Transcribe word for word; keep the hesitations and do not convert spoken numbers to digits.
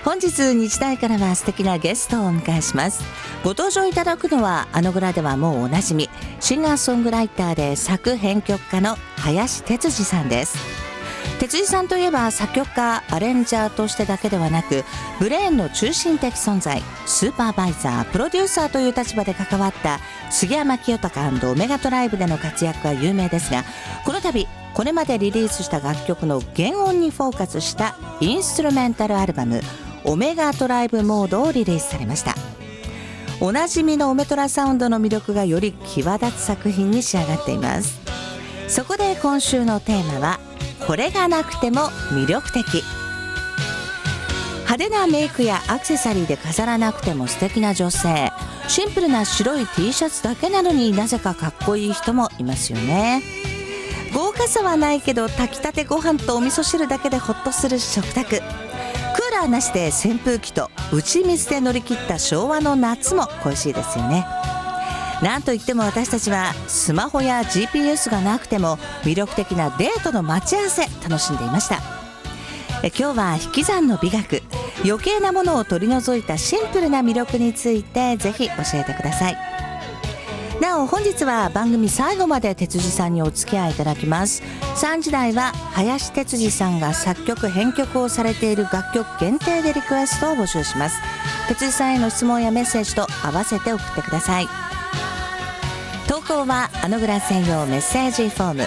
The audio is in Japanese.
本日日大からは素敵なゲストをお迎えします。ご登場いただくのはあのぐらではもうおなじみ、シンガーソングライターで作編曲家の林哲司さんです。哲司さんといえば作曲家アレンジャーとしてだけではなく、ブレーンの中心的存在、スーパーバイザー、プロデューサーという立場で関わった杉山清隆&オメガトライブでの活躍は有名ですが、この度これまでリリースした楽曲の原音にフォーカスしたインストゥルメンタルアルバムオメガトライブモードをリリースされました。おなじみのオメトラサウンドの魅力がより際立つ作品に仕上がっています。そこで今週のテーマは、これがなくても魅力的。派手なメイクやアクセサリーで飾らなくても素敵な女性、シンプルな白い T シャツだけなのになぜかかっこいい人もいますよね。豪華さはないけど炊きたてご飯とお味噌汁だけでホッとする食卓、クーラーなしで扇風機と打ち水で乗り切った昭和の夏も恋しいですよね。なんといっても私たちはスマホや ジーピーエス がなくても魅力的なデートの待ち合わせ楽しんでいました。え今日は引き算の美学、余計なものを取り除いたシンプルな魅力についてぜひ教えてください。なお本日は番組最後まで哲司さんにお付き合いいただきます。さんじ台は林哲司さんが作曲編曲をされている楽曲限定でリクエストを募集します。哲司さんへの質問やメッセージと合わせて送ってください。投稿はあのぐら専用メッセージフォーム